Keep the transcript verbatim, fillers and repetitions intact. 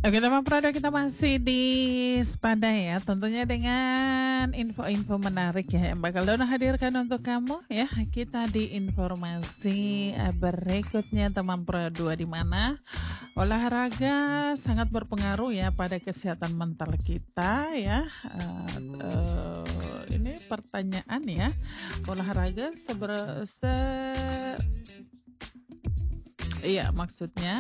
Oke, teman Prado, kita masih di Spada ya, tentunya dengan info-info menarik ya yang bakal Dona hadirkan untuk kamu ya. Kita di informasi eh, berikutnya teman Prado, di mana olahraga sangat berpengaruh ya pada kesehatan mental kita ya. Eh, eh, ini pertanyaan ya, olahraga seber se Iya, maksudnya